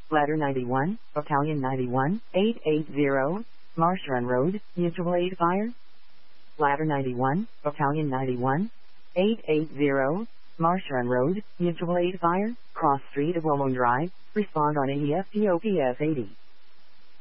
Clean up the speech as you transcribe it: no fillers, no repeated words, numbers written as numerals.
Ladder 91, Battalion 91, 880, Marsh Run Road, Mutual Aid Fire. Ladder 91, Battalion 91, 880, Marsh Run Road, Mutual Aid Fire, Cross Street of Willow Drive, respond on AEF POPS 80.